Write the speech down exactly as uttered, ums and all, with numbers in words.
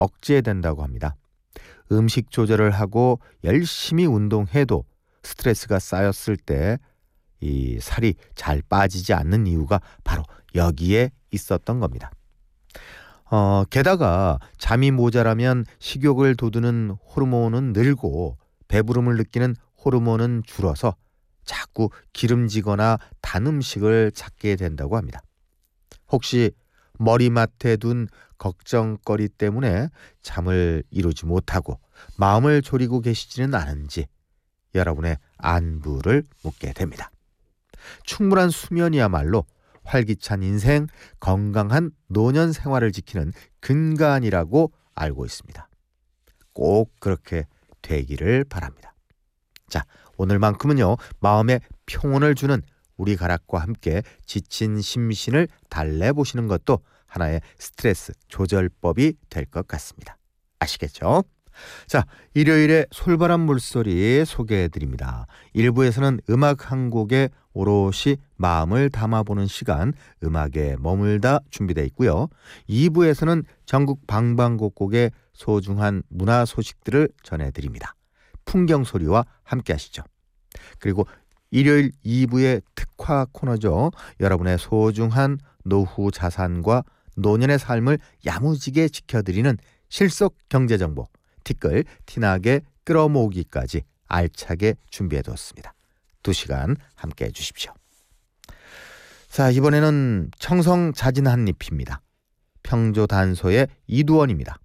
억제해야 된다고 합니다. 음식 조절을 하고 열심히 운동해도 스트레스가 쌓였을 때 이 살이 잘 빠지지 않는 이유가 바로 여기에 있었던 겁니다. 어, 게다가 잠이 모자라면 식욕을 돋우는 호르몬은 늘고 배부름을 느끼는 호르몬은 줄어서 자꾸 기름지거나 단 음식을 찾게 된다고 합니다. 혹시 머리맡에 둔 걱정거리 때문에 잠을 이루지 못하고 마음을 졸이고 계시지는 않은지 여러분의 안부를 묻게 됩니다. 충분한 수면이야말로 활기찬 인생, 건강한 노년 생활을 지키는 근간이라고 알고 있습니다. 꼭 그렇게 되기를 바랍니다. 자, 오늘만큼은요, 마음에 평온을 주는 우리 가락과 함께 지친 심신을 달래보시는 것도 하나의 스트레스 조절법이 될 것 같습니다. 아시겠죠? 자, 일요일에 솔바람 물소리 소개해드립니다. 일 부에서는 음악 한 곡에 오롯이 마음을 담아보는 시간, 음악에 머물다 준비되어 있고요. 이 부에서는 전국 방방곡곡의 소중한 문화 소식들을 전해드립니다. 풍경소리와 함께 하시죠. 그리고 일요일 이 부의 특화 코너죠. 여러분의 소중한 노후 자산과 노년의 삶을 야무지게 지켜드리는 실속 경제정보, 티끌 티나게 끌어모으기까지 알차게 준비해뒀습니다. 두 시간 함께해 주십시오. 자, 이번에는 청성 자진 한잎입니다. 평조단소의 이두원입니다.